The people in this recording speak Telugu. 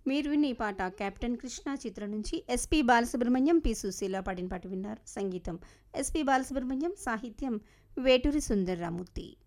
మీరు విన్న ఈ పాట 'కెప్టెన్ కృష్ణ' చిత్రం నుంచి ఎస్పి బాలసుబ్రహ్మణ్యం, పి సుశీల పాడిన పాట విన్నారు. సంగీతం ఎస్పి బాలసుబ్రహ్మణ్యం, సాహిత్యం వేటూరి సుందర్రామూర్తి.